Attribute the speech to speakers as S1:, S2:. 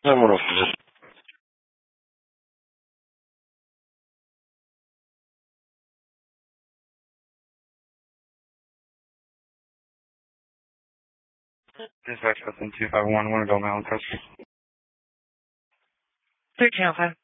S1: Vámonos. Dispatch 251, want to go Mountain Crest.
S2: 1305.